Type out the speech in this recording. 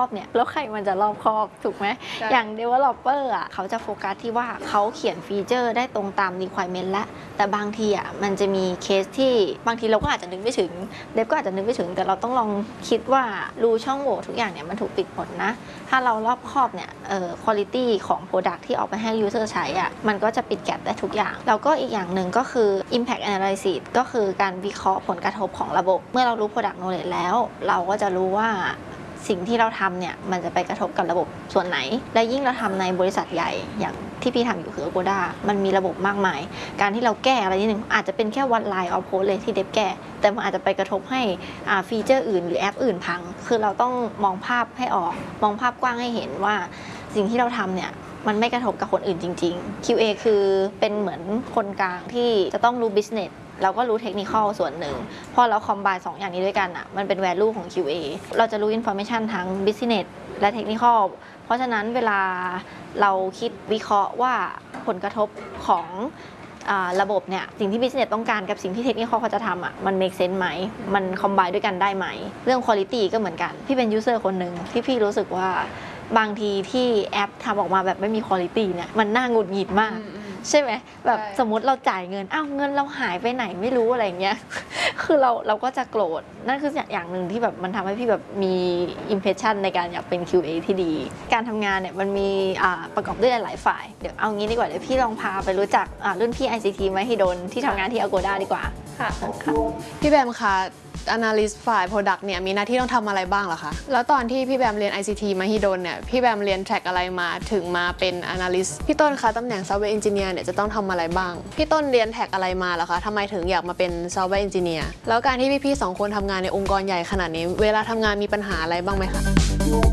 อบเนี่ยแล้วใครมันจะรอบคอบถูกไหมอย่าง developer อ่ะเขาจะโฟกัสที่ว่าเขาเขียนฟีเจอร์ได้ตรงตาม requirement แล้วแต่บางทีอ่ะมันจะมีเคสที่บางทีเราก็อาจจะนึกไม่ถึงเดฟก็อาจจะนึกไม่ถึงแต่เราต้องลองคิดว่ารูช่องโหว่ทุกอย่างเนี่ยมันถูกปิดหมดนะถ้าเรารอบคอบเนี่ยquality ของ product ที่ออกไปให้ user ใช้อ่ะมันก็จะปิดแก็ปได้ทุกอย่างแล้วก็อีกอย่างหนึ่งก็คือ impact analysis ก็คือการวิเคราะห์ผลกระทบของระบบเมื่อเรารู้ product knowledge แล้วเราก็จะรู้ว่าสิ่งที่เราทำเนี่ยมันจะไปกระทบกับระบบส่วนไหนและยิ่งเราทำในบริษัทใหญ่อย่างที่พี่ทำอยู่คือ Agoda มันมีระบบมากมายการที่เราแก้อะไรนิดนึงอาจจะเป็นแค่one line of code เลยที่เดฟแก้แต่มันอาจจะไปกระทบให้ฟีเจอร์อื่นหรือแอปอื่นพังคือเราต้องมองภาพให้ออกมองภาพกว้างให้เห็นว่าสิ่งที่เราทำเนี่ยมันไม่กระทบกับคนอื่นจริงๆ QA คือเป็นเหมือนคนกลางที่จะต้องรู้ businessเราก็รู้เทคนิคส่วนหนึ่งพอเราคอมไบน์2อย่างนี้ด้วยกันอ่ะมันเป็น value ของ QA เราจะรู้ information ทั้ง business และเทคนิคเพราะฉะนั้นเวลาเราคิดวิเคราะห์ว่าผลกระทบของระบบเนี่ยสิ่งที่ business ต้องการกับสิ่งที่เทคนิคเขาจะทำอ่ะมัน make sense ไหมมันคอมไบน์ด้วยกันได้ไหมเรื่อง quality ก็เหมือนกันพี่เป็น user คนหนึ่งที่พี่รู้สึกว่าบางทีที่แอปทำออกมาแบบไม่มีคุณภาพเนี่ยมันน่าหงุดหงิดมากใช่ไหมแบบสมมติเราจ่ายเงินเงินเราหายไปไหนไม่รู้อะไรเงี้ยคือเราก็จะโกรธนั่นคืออย่างหนึ่งที่แบบมันทำให้พี่แบบมี impression ในการอยากเป็น QA ที่ดีการทำงานเนี่ยมันมีประกอบด้วยหลายฝ่ายเดี๋ยวเอางี้ดีกว่าเดี๋ยวพี่ลองพาไปรู้จักรุ่นพี่ ICT มหิดลที่ทำงานที่ Agoda ดีกว่าค่ะพี่แบมคะ Analyst ฝ่าย Product เนี่ยมีหน้าที่ต้องทำอะไรบ้างเหรอคะแล้วตอนที่พี่แบมเรียน ICT มหิดลเนี่ยพี่แบมเรียนแทร็กอะไรมาถึงมาเป็น Analyst พี่ต้นคะตำแหน่ง Software Engineer เนี่ยจะต้องทำอะไรบ้างพี่ต้นเรียนแทร็กอะไรมาเหรอคะทำไมถึงอยากมาเป็น Software Engineer แล้วการที่พี่ๆ2 คนทำงานในองค์กรใหญ่ขนาดนี้เวลาทำงานมีปัญหาอะไรบ้างไหมคะ